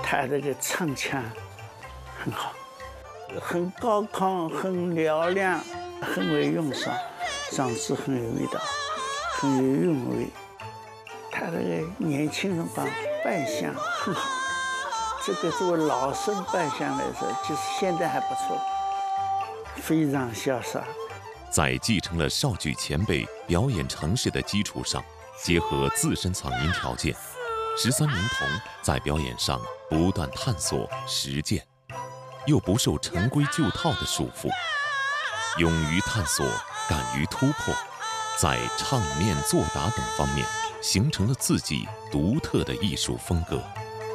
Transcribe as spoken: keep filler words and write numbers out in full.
他这个唱腔很好，很高亢，很嘹亮，很会用嗓，嗓子很有味道，很有韵味。他这个年轻人帮扮相很好，这个作为老生扮相来说，就是现在还不错，非常潇洒。 在继承了少剧前辈表演常识的基础上，结合自身嗓音条件，十三名童在表演上不断探索实践，又不受陈规旧套的束缚，勇于探索，敢于突破，在唱念作答等方面形成了自己独特的艺术风格。